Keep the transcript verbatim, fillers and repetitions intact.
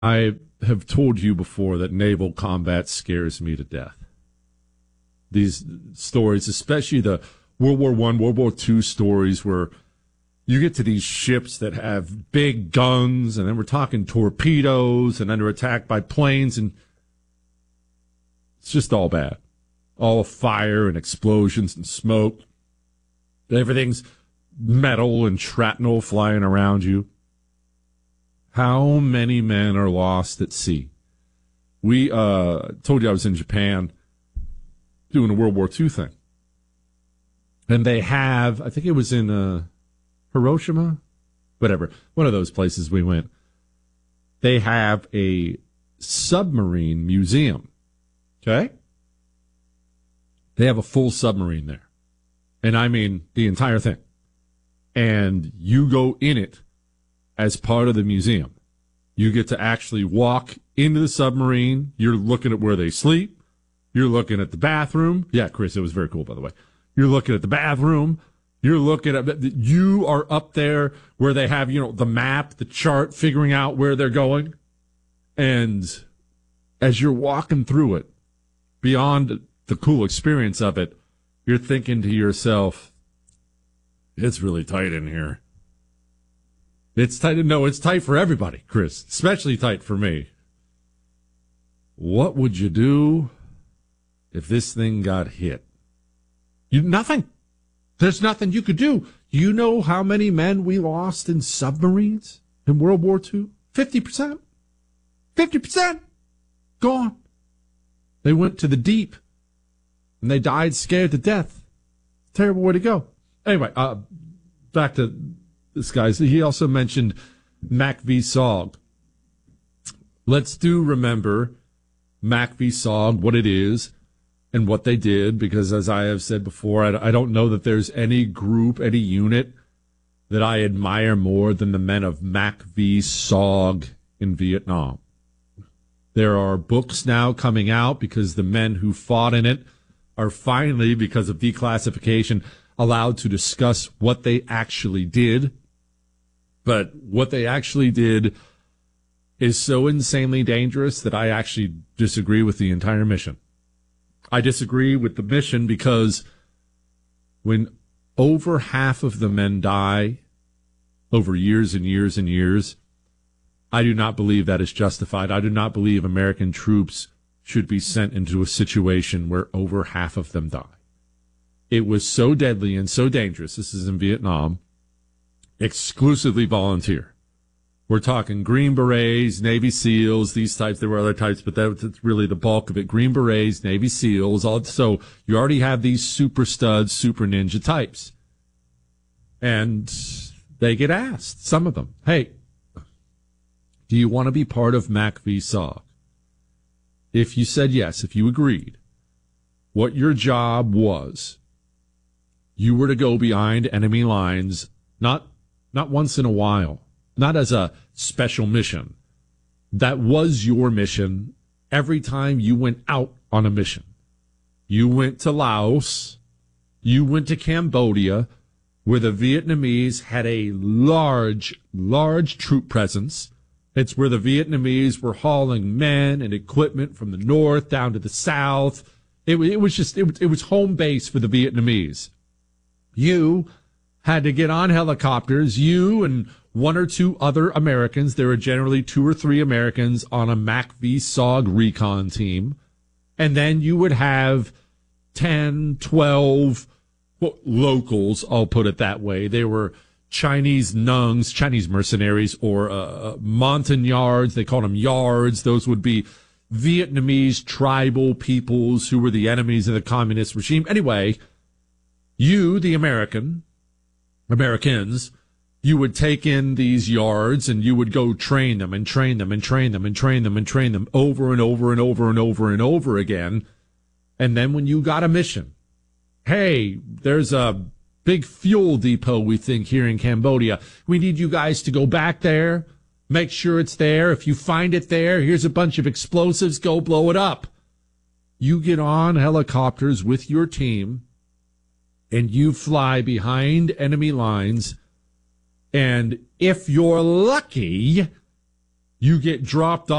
I have told you before that naval combat scares me to death. These stories, especially the World War One, World War Two stories, where you get to these ships that have big guns, and then we're talking torpedoes, and then they're attacked by planes, and it's just all bad. All fire and explosions and smoke. Everything's metal and shrapnel flying around you. How many men are lost at sea? We uh, told you I was in Japan doing a World War Two thing. And they have, I think it was in uh, Hiroshima, whatever, one of those places we went. They have a submarine museum. Okay? They have a full submarine there. And I mean the entire thing. And you go in it as part of the museum. You get to actually walk into the submarine. You're looking at where they sleep. You're looking at the bathroom. Yeah, Chris, it was very cool, by the way. You're looking at the bathroom. You're looking at, you are up there where they have, you know, the map, the chart, figuring out where they're going. And as you're walking through it, beyond the cool experience of it, you're thinking to yourself, it's really tight in here. It's tight. No, it's tight for everybody, Chris, especially tight for me. What would you do if this thing got hit? You, nothing. There's nothing you could do. You know how many men we lost in submarines in World War Two? fifty percent. fifty percent. Gone. They went to the deep, and they died scared to death. Terrible way to go. Anyway, uh, back to this guy. He also mentioned Mac v. Sog. Let's do remember Mac v. Sog, what it is and what they did, because as I have said before, I, I don't know that there's any group, any unit that I admire more than the men of Mac v. Sog in Vietnam. There are books now coming out because the men who fought in it are finally, because of declassification, allowed to discuss what they actually did. But what they actually did is so insanely dangerous that I actually disagree with the entire mission. I disagree with the mission because when over half of the men die over years and years and years, I do not believe that is justified. I do not believe American troops should be sent into a situation where over half of them die. It was so deadly and so dangerous. This is in Vietnam. Exclusively volunteer. We're talking Green Berets, Navy SEALs, these types. There were other types, but that's really the bulk of it. Green Berets, Navy SEALs. All, so you already have these super studs, super ninja types. And they get asked, some of them, hey, do you want to be part of Mac v. Sog? If you said yes, if you agreed, what your job was, you were to go behind enemy lines, not not once in a while, not as a special mission. That was your mission every time you went out on a mission. You went to Laos, you went to Cambodia, where the Vietnamese had a large, large troop presence. It's where the Vietnamese were hauling men and equipment from the north down to the south. It, it was just, it, it was home base for the Vietnamese. You had to get on helicopters, you and one or two other Americans. There were generally two or three Americans on a Mac v. Sog recon team. And then you would have ten, twelve well, locals, I'll put it that way. They were Chinese nungs, Chinese mercenaries, or uh, Montagnards. They called them yards. Those would be Vietnamese tribal peoples who were the enemies of the communist regime. Anyway, you, the American, Americans, you would take in these yards and you would go train them and train them and train them and train them and train them over and over and over and over and over again. And then when you got a mission, hey, there's a big fuel depot, we think, here in Cambodia. We need you guys to go back there, make sure it's there. If you find it there, here's a bunch of explosives, go blow it up. You get on helicopters with your team, and you fly behind enemy lines, and if you're lucky, You get dropped